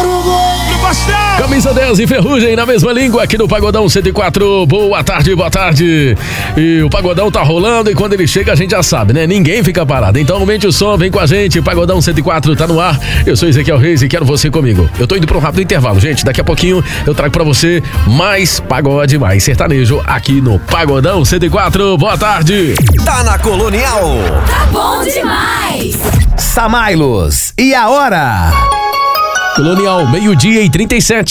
Camisa 10 e Ferrugem na mesma língua aqui no Pagodão 104. Boa tarde, boa tarde. E o Pagodão tá rolando e quando ele chega a gente já sabe, né? Ninguém fica parado. Então aumente o som, vem com a gente. Pagodão 104 tá no ar. Eu sou Ezequiel Reis e quero você comigo. Eu tô indo pra um rápido intervalo, gente. Daqui a pouquinho eu trago pra você mais pagode, mais sertanejo aqui no Pagodão 104. Boa tarde. Tá na Colonial. Tá bom demais. Samailos. E a hora? Colonial, 12:37.